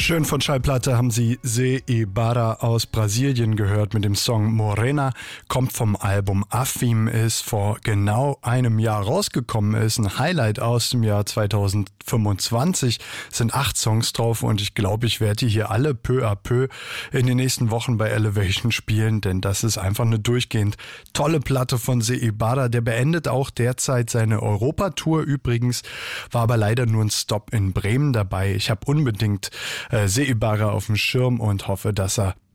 Schön von Schallplatte haben Sie Zé Ibarra aus Brasilien gehört mit dem Song Morena, kommt vom Album Afim, ist vor genau einem Jahr rausgekommen, ist ein Highlight aus dem Jahr 2025, sind 8 Songs drauf und ich glaube, ich werde die hier alle peu à peu in den nächsten Wochen bei Elevation spielen, denn das ist einfach eine durchgehend tolle Platte von Zé Ibarra, der beendet auch derzeit seine Europatour übrigens, war aber leider nur ein Stop in Bremen dabei. Ich habe unbedingt Zé Ibarra auf dem Schirm und hoffe, dass er